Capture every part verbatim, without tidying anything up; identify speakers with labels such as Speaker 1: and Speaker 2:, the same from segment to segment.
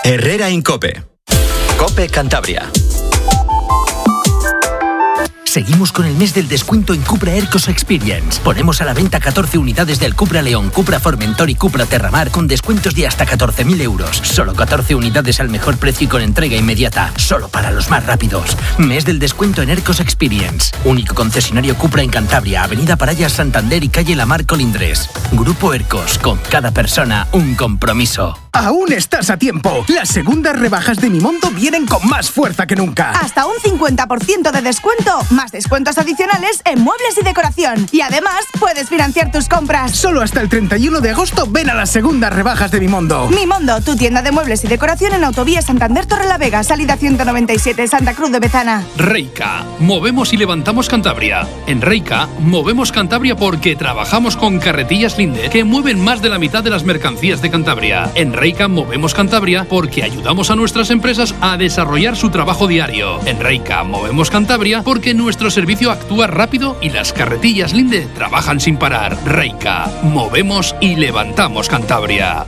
Speaker 1: Herrera Incope. COPE Cantabria.
Speaker 2: Seguimos con el mes del descuento en Cupra Aircos Experience. Ponemos a la venta catorce unidades del Cupra León, Cupra Formentor y Cupra Terramar con descuentos de hasta catorce mil euros. Solo catorce unidades al mejor precio y con entrega inmediata. Solo para los más rápidos. Mes del descuento en Aircos Experience. Único concesionario Cupra en Cantabria, Avenida Paraya, Santander y calle Lamar Colindres. Grupo Aircos, con cada persona un compromiso.
Speaker 3: Aún estás a tiempo. Las segundas rebajas de Mimondo vienen con más fuerza que nunca.
Speaker 4: Hasta un cincuenta por ciento de descuento, más descuentos adicionales en muebles y decoración. Y además, puedes financiar tus compras.
Speaker 3: Solo hasta el treinta y uno de agosto ven a las segundas rebajas de Mimondo.
Speaker 4: Mimondo, tu tienda de muebles y decoración en Autovía Santander Torrelavega, salida ciento noventa y siete, Santa Cruz de Bezana.
Speaker 5: Reika, movemos y levantamos Cantabria. En Reika, movemos Cantabria porque trabajamos con carretillas Linde, que mueven más de la mitad de las mercancías de Cantabria. En Reika, movemos Cantabria porque ayudamos a nuestras empresas a desarrollar su trabajo diario. En Reika, movemos Cantabria porque nuestro servicio actúa rápido y las carretillas Linde trabajan sin parar. Reika, movemos y levantamos Cantabria.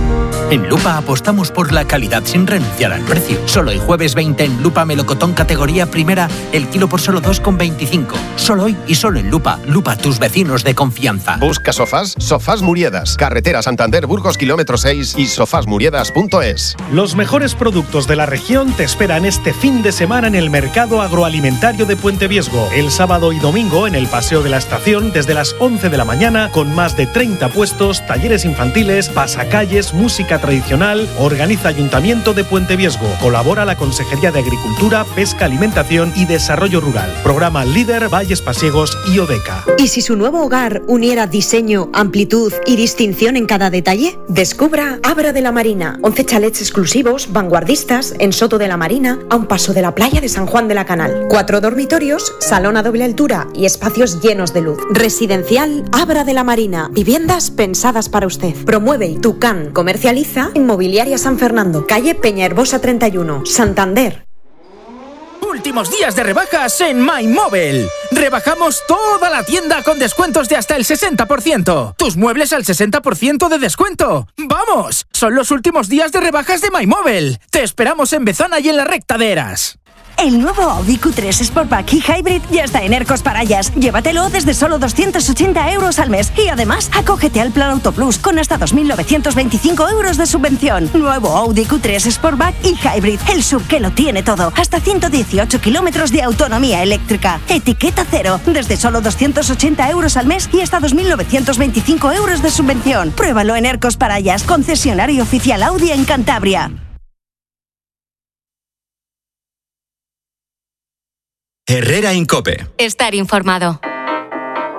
Speaker 2: En Lupa apostamos por la calidad sin renunciar al precio. Solo el jueves veinte en Lupa Melocotón categoría primera, el kilo por solo dos con veinticinco. Solo hoy y solo en Lupa. Lupa, tus vecinos de confianza.
Speaker 6: Busca sofás, Sofás Muriedas. Carretera Santander Burgos kilómetro seis y sofás muriedas punto es.
Speaker 7: Los mejores productos de la región te esperan este fin de semana en el mercado agroalimentario de Puente Viesgo. El sábado y domingo en el Paseo de la Estación desde las once de la mañana con más de treinta puestos, talleres infantiles, pasacalles, música tradicional. Organiza Ayuntamiento de Puente Viesgo. Colabora la Consejería de Agricultura, Pesca, Alimentación y Desarrollo Rural. Programa Líder, Valles Pasiegos y Odeca.
Speaker 8: ¿Y si su nuevo hogar uniera diseño, amplitud y distinción en cada detalle? Descubra Abra de la Marina. once chalets exclusivos, vanguardistas, en Soto de la Marina, a un paso de la playa de San Juan de la Canal. Cuatro dormitorios, salón a doble altura y espacios llenos de luz. Residencial Abra de la Marina. Viviendas pensadas para usted. Promueve Tucán. Comercializa Inmobiliaria San Fernando, calle Peñaherbosa treinta y uno, Santander.
Speaker 9: Últimos días de rebajas en MyMobile. Rebajamos toda la tienda con descuentos de hasta el sesenta por ciento. Tus muebles al sesenta por ciento de descuento. ¡Vamos! Son los últimos días de rebajas de MyMobile. Te esperamos en Bezana y en la recta de Eras.
Speaker 10: El nuevo Audi Q tres Sportback y Hybrid ya está en Aircos Parayas. Llévatelo desde solo doscientos ochenta euros al mes. Y además, acógete al Plan Auto Plus con hasta dos mil novecientos veinticinco euros de subvención. Nuevo Audi Q tres Sportback y Hybrid. El sub que lo tiene todo. Hasta ciento dieciocho kilómetros de autonomía eléctrica. Etiqueta cero. Desde solo doscientos ochenta euros al mes y hasta dos mil novecientos veinticinco euros de subvención. Pruébalo en Aircos Parayas, concesionario oficial Audi en Cantabria.
Speaker 1: Herrera Incope.
Speaker 11: Estar informado.